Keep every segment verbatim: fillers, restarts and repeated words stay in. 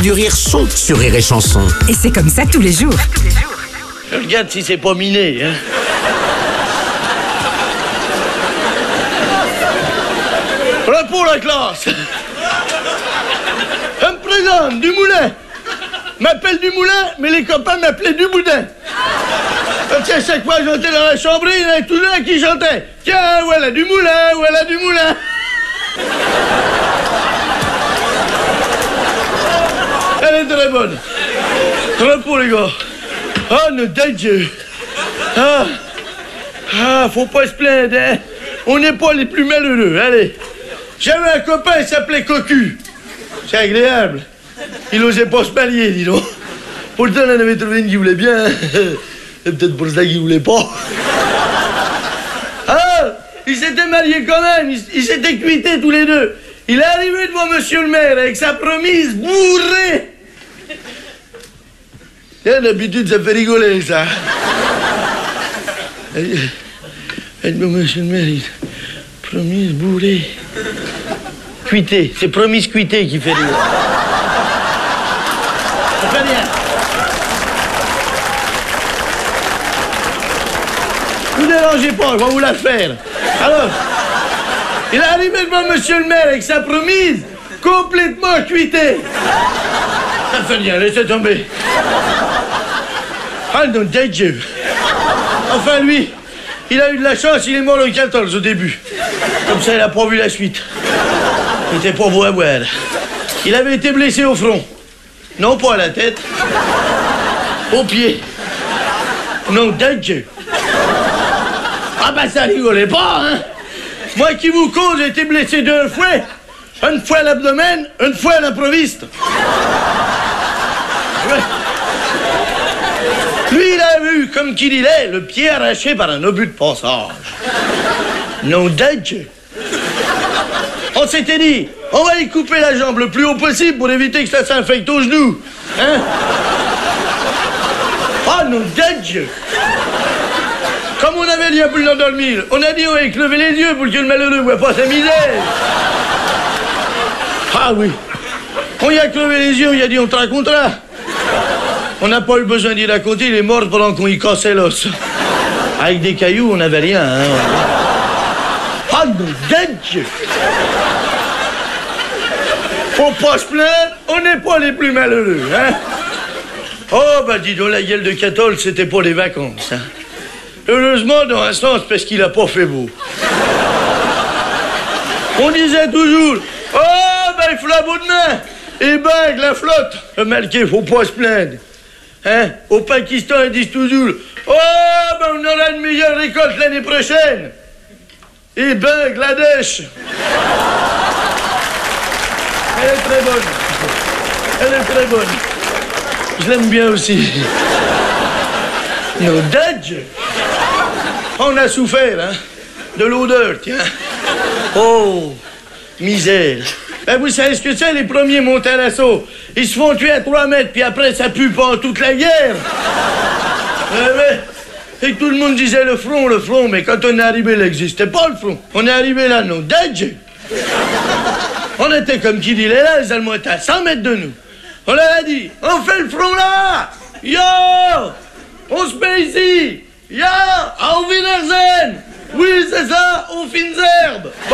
Du rire sont sur Rire et Chanson. Et c'est comme ça tous les jours. Je regarde si c'est pas miné, hein. Repos la classe. Je me présente, Dumoulin. M'appelle Dumoulin, mais les copains m'appelaient Duboudin. Parce qu'à chaque fois que j'entrais dans la chambre, il y en avait tout un qui chantait. Tiens, voilà Dumoulin, voilà Dumoulin. Elle est très bonne. Repos, les gars. Oh, notre Dieu. Ah, ah, faut pas se plaindre, hein. On n'est pas les plus malheureux, allez. J'avais un copain, il s'appelait Cocu. C'est agréable. Il osait pas se marier, dis donc. Pourtant, on en avait trouvé une qui voulait bien. C'est peut-être pour ça qu'il voulait pas. Ah, il s'était marié quand même. Ils il s'étaient cuités tous les deux. Il est arrivé devant monsieur le maire avec sa promise bourrée. Et d'habitude, ça fait rigoler, ça. Et devant monsieur le maire, il... promise bourrée. Cuité. C'est promise cuité qui fait rigoler. Ça fait rien. Ne vous dérangez pas, je vais vous la faire. Alors, il est arrivé devant monsieur le maire avec sa promise complètement cuitée. Ça fait rien, laissez tomber. Ah non, Dieu. Enfin, lui, il a eu de la chance, il est mort le quatorze au début. Comme ça, il n'a pas vu la suite. Il était pas beau à voir. Il avait été blessé au front. Non pas à la tête. Au pied. Non, Dieu. Ah ben ça rigolait pas, hein. Moi qui vous cause, j'ai été blessé deux fois. Une fois à l'abdomen, une fois à l'improviste. Ouais. Lui, il a eu, comme qu'il il est, le pied arraché par un obus de passage. Non, Dieu. On s'était dit, on va y couper la jambe le plus haut possible pour éviter que ça s'infecte au genou. Hein? Oh non, Dieu. Comme on avait dit un peu d'endormir, on a dit on va lever les yeux pour que le malheureux ne voit pas sa misère. Ah oui. On y a crevé les yeux, on y a dit on te racontera. On n'a pas eu besoin d'y raconter, il est mort pendant qu'on y cassait l'os. Avec des cailloux, on n'avait rien, hein. Ah non, Dieu. Faut pas se plaindre, on n'est pas les plus malheureux, hein. Oh, bah dis donc, la gueule de Catol, c'était pour les vacances, hein. Heureusement, dans un sens, parce qu'il a pas fait beau. On disait toujours, oh, ben, il faut la bonne main. Et ben, la flotte. Remarquez, faut pas se plaindre. Hein? Au Pakistan, ils disent toujours, oh, ben, on aura une meilleure récolte l'année prochaine. Et Bangladesh. Elle est très bonne. Elle est très bonne. Je l'aime bien aussi. Non, Dieu. On a souffert, hein, de l'odeur, tiens. Oh, misère. Ben, vous savez ce que c'est, les premiers montés à l'assaut? Ils se font tuer à trois mètres, puis après, ça pue pendant toute la guerre. Ouais, ouais. Et tout le monde disait le front, le front, mais quand on est arrivé, il n'existait pas, le front. On est arrivé là, non, Dieu. On était comme qui dit là, les Allemands étaient à cent mètres de nous. On leur a dit, on fait le front là. Yo, on se met ici. Ya, auf Wiedersehen! Oui, c'est ça, on finit herbes. Bon.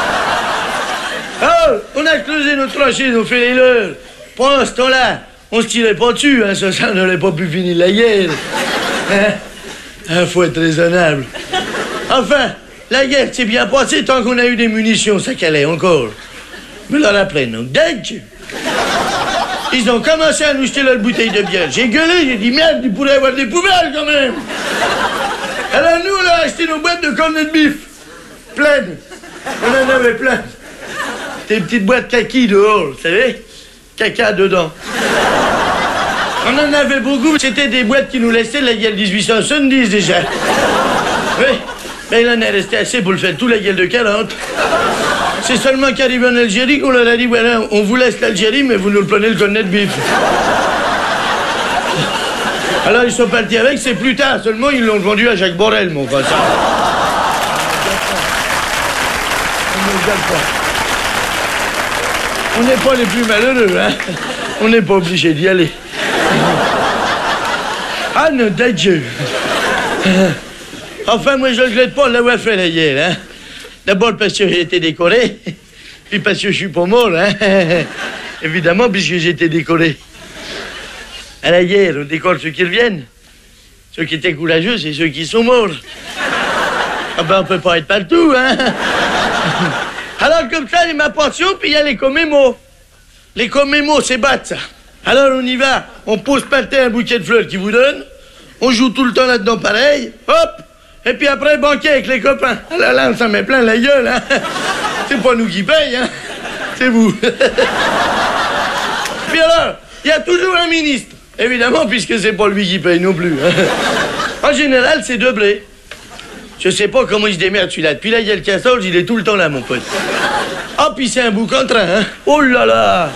Oh, on a creusé nos tranchées, on fait les leurs. Pendant ce temps-là, on se tirait pas dessus, hein, ça, ça n'aurait pas pu finir la guerre. Hein? Hein, faut être raisonnable. Enfin, la guerre s'est bien passée tant qu'on a eu des munitions, ça calait encore. Mais là, après, non, Dieu. Ils ont commencé à nous jeter leur bouteille de bière. J'ai gueulé, j'ai dit, merde, il pourrait y avoir des poubelles quand même. Alors nous, on a acheté nos boîtes de cornets de bif. Pleines. On en avait plein. Des petites boîtes kaki dehors, vous savez? Caca dedans. On en avait beaucoup. C'était des boîtes qui nous laissaient la gueule dix-huit cent soixante-dix déjà. Oui. Mais il en est resté assez pour le faire tout la gueule de quarante. C'est seulement qu'arrivé en Algérie qu'on leur a dit, voilà, on vous laisse l'Algérie, mais vous nous le prenez le cornet de bif. Alors ils sont partis avec, c'est plus tard, seulement ils l'ont vendu à Jacques Borel, mon frère. On ne regarde pas. On n'est pas les plus malheureux, hein. On n'est pas obligé d'y aller. Ah, non, Dieu. Enfin, moi, je ne regrette pas de l'avoir fait là, hier. Hein? D'abord parce que j'ai été décoré, puis parce que je suis pas mort. Hein? Évidemment, puisque j'ai été décoré. À la hier, on décore ceux qui reviennent. Ceux qui étaient courageux, c'est ceux qui sont morts. Ah ben, on peut pas être partout, hein? Alors, comme ça, il y a ma pension, puis il y a les commémos. Les commémos, c'est battre, ça. Alors, on y va. On pose par terre un bouquet de fleurs qu'ils vous donnent. On joue tout le temps là-dedans pareil. Hop! Et puis après, banquet avec les copains. Ah là là, on s'en met plein la gueule, hein? C'est pas nous qui paye, hein? C'est vous. Puis alors, il y a toujours un ministre. Évidemment, puisque c'est pas lui qui paye non plus. Hein? En général, c'est deux blés. Je sais pas comment il se démerde, celui-là. Depuis là, il y a le castor, il est tout le temps là, mon pote. Ah, puis c'est un bouc en train, hein? Oh là là!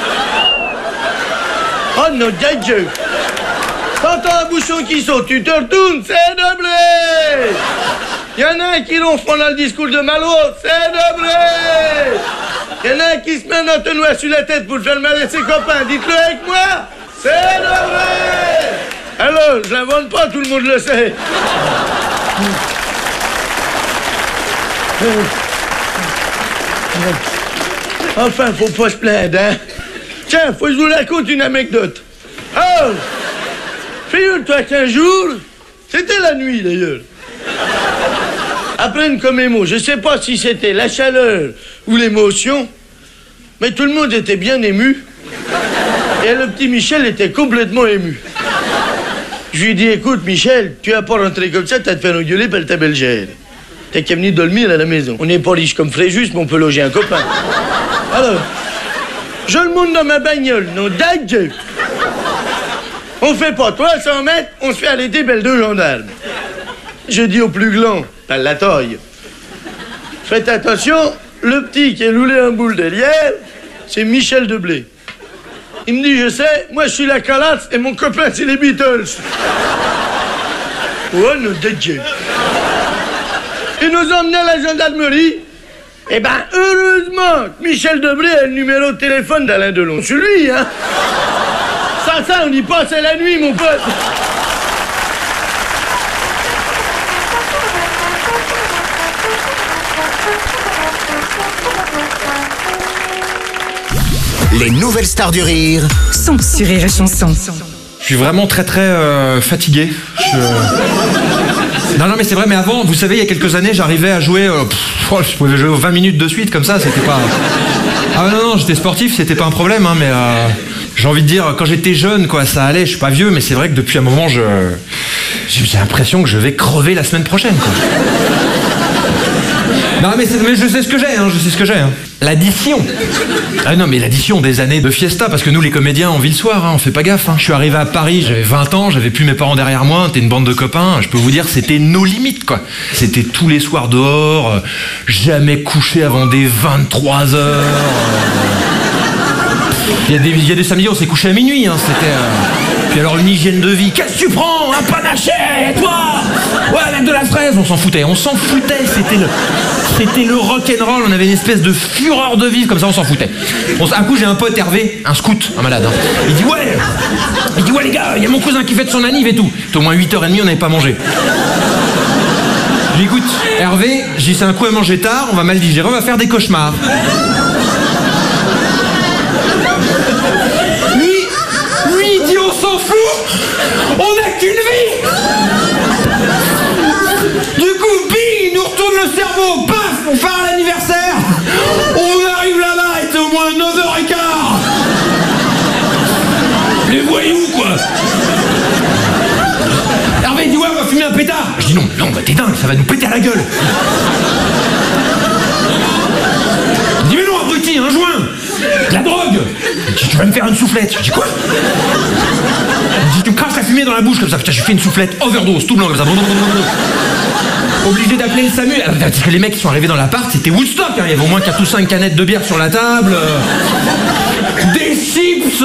Oh non, Dieu! T'entends un bouchon qui saute, tu te retournes, c'est de blé! Il y en a un qui ronfle dans le discours de Malo, c'est de blé! Il y en a un qui se met un entonnoir sur la tête pour faire mal à ses copains, dites-le avec moi, c'est de blé! Alors, je l'invente pas, tout le monde le sait. Enfin, faut pas se plaindre, hein? Tiens, faut que je vous raconte une anecdote. Oh! Figure-toi qu'un jour, c'était la nuit d'ailleurs. Après une commémo, je sais pas si c'était la chaleur ou l'émotion, mais tout le monde était bien ému. Et le petit Michel était complètement ému. Je lui ai dit, écoute Michel, tu vas pas rentrer comme ça, t'as te faire engueuler par ta belle-gère. T'as qu'à venir dormir à la maison. On n'est pas riche comme Fréjus, mais on peut loger un copain. Alors, je le monte dans ma bagnole, non dingue. On fait pas trois cents mètres, on se fait arrêter par deux gendarmes. Je dis au plus grand, par la taille. Faites attention, le petit qui est roulé en boule derrière, c'est Michel Deblé. Il me dit, je sais, moi je suis la calasse et mon copain c'est les Beatles. Oh non, de Dieu. Ils nous ont emmenés à la gendarmerie. Eh ben, heureusement que Michel Deblé a le numéro de téléphone d'Alain Delon sur lui, hein. Sans ça, on y passe à la nuit, mon pote. Les nouvelles stars du rire sont sur Rire et Chanson. Je suis vraiment très très euh, fatigué. Je... Non, non, mais c'est vrai, mais avant, vous savez, il y a quelques années, j'arrivais à jouer... Euh, pff, oh, je pouvais jouer vingt minutes de suite, comme ça, c'était pas... Ah non, non, j'étais sportif, c'était pas un problème, hein, mais... Euh, j'ai envie de dire, quand j'étais jeune, quoi, ça allait, je suis pas vieux, mais c'est vrai que depuis un moment, je... J'ai l'impression que je vais crever la semaine prochaine, quoi. Non, mais, mais je sais ce que j'ai, hein, je sais ce que j'ai. Hein. L'addition. Ah non, mais l'addition des années de fiesta, parce que nous, les comédiens, on vit le soir, hein, on fait pas gaffe. Hein. Je suis arrivé à Paris, j'avais vingt ans, j'avais plus mes parents derrière moi, on était une bande de copains. Je peux vous dire, c'était nos limites, quoi. C'était tous les soirs dehors, euh, jamais couché avant des vingt-trois heures. Il y a des, il y a des samedis, on s'est couché à minuit, hein, c'était... Euh... Puis alors, une hygiène de vie, qu'est-ce que tu prends? Un panaché, toi? Ouais, avec de la fraise, on s'en foutait, on s'en foutait, c'était le... C'était le rock'n'roll, on avait une espèce de fureur de vivre, comme ça on s'en foutait. On, un coup j'ai un pote Hervé, un scout, un malade. Hein. Il dit ouais, il dit ouais les gars, il y a mon cousin qui fête son anniv et tout. C'est au moins huit heures trente, on n'avait pas mangé. Je dis écoute, Hervé, j'ai dit c'est un coup à manger tard, on va mal digérer, on va faire des cauchemars. Lui, lui il dit on s'en fout, on n'a qu'une vie. Du coup, bing, il nous retourne le cerveau, paf, on part à l'anniversaire, on arrive là-bas, il était au moins neuf heures quinze. Les voyous, quoi. Hervé dit, ouais, on va fumer un pétard. Je dis, non, non, bah t'es dingue, ça va nous péter à la gueule. Il dit, mais non, abruti, un joint, de la drogue. Il dit, tu vas me faire une soufflette. Je dis, quoi? Il dit, tu me craches la fumée dans la bouche comme ça. Putain, j'ai fait une soufflette, overdose, tout blanc comme ça. Obligé d'appeler le SAMU. Parce que les mecs qui sont arrivés dans l'appart, c'était Woodstock. Hein. Il y avait au moins quatre ou cinq canettes de bière sur la table. Euh, des chips.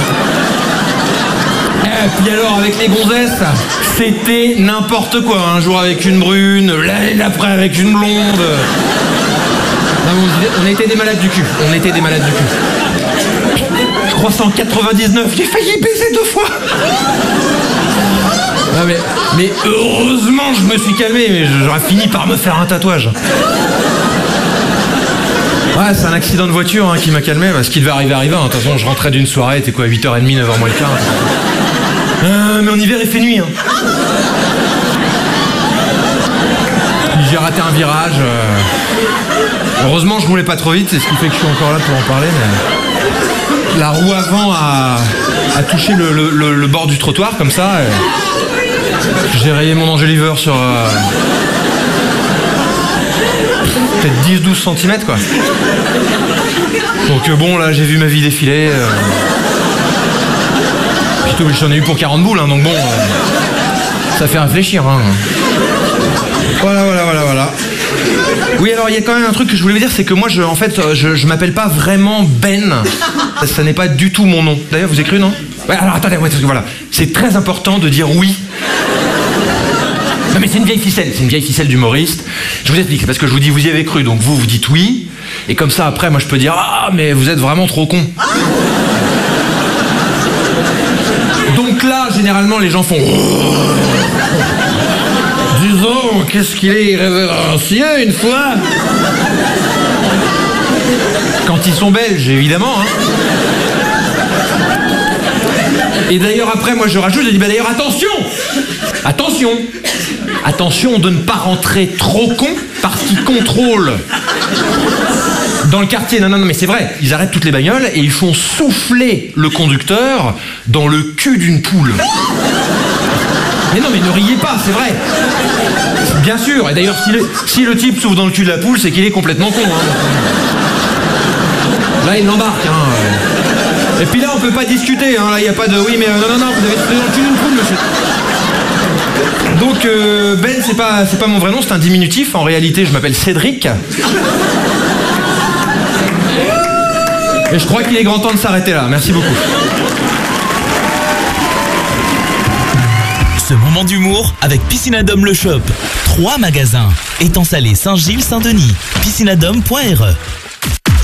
Et puis alors, avec les gonzesses, c'était n'importe quoi. Un jour avec une brune, l'année d'après avec une blonde. Non, on était des malades du cul. On était des malades du cul. Je trois cent quatre-vingt-dix-neuf, j'ai failli baiser deux fois. Non mais, mais heureusement je me suis calmé, mais j'aurais fini par me faire un tatouage. Ouais, c'est un accident de voiture hein, qui m'a calmé, parce qu'il devait arriver arriver. De toute façon, je rentrais d'une soirée, c'était quoi, huit heures trente, neuf heures moins le quart. Euh, mais en hiver, il fait nuit. Hein. J'ai raté un virage. Euh... Heureusement, je roulais pas trop vite, c'est ce qui fait que je suis encore là pour en parler. Mais... La roue avant a, a touché le, le, le, le bord du trottoir, comme ça. Et... J'ai rayé mon enjoliveur sur... Euh... peut-être dix douze centimètres, quoi. Donc euh, bon, là, j'ai vu ma vie défiler. Euh... Plutôt, j'en ai eu pour quarante boules, hein, donc bon... Euh... Ça fait réfléchir, hein. Voilà, voilà, voilà, voilà. Oui, alors il y a quand même un truc que je voulais vous dire, c'est que moi, je, en fait, je, je m'appelle pas vraiment Ben. Ça n'est pas du tout mon nom. D'ailleurs, vous avez cru, non? Ouais, alors attendez, ouais, parce que voilà. C'est très important de dire oui. Non mais c'est une vieille ficelle, c'est une vieille ficelle d'humoriste. Je vous explique, c'est parce que je vous dis vous y avez cru, donc vous, vous dites oui. Et comme ça, après, moi, je peux dire ah, mais vous êtes vraiment trop con. Donc là, généralement, les gens font... Disons, qu'est-ce qu'il est irrévérencieux, une fois. Quand ils sont belges, évidemment. Hein. Et d'ailleurs, après, moi, je rajoute, je dis, bah d'ailleurs, attention. Attention. Attention de ne pas rentrer trop con, parce qu'ils contrôlent dans le quartier. Non, non, non, mais c'est vrai. Ils arrêtent toutes les bagnoles et ils font souffler le conducteur dans le cul d'une poule. Mais non, mais ne riez pas, c'est vrai. Bien sûr. Et d'ailleurs, si le, si le type souffle dans le cul de la poule, c'est qu'il est complètement con. Hein. Là, il l'embarque. Hein. Et puis là, on peut pas discuter. Hein. Là, il n'y a pas de... Oui, mais euh, non, non, non, vous avez soufflé dans le cul d'une poule, monsieur. Donc, euh, Ben, c'est pas, c'est pas mon vrai nom, c'est un diminutif. En réalité, je m'appelle Cédric. Et je crois qu'il est grand temps de s'arrêter là. Merci beaucoup. Ce moment d'humour avec Piscinadome le Shop. Trois magasins. Étang Salé, Saint-Gilles, Saint-Denis. piscinadome point r e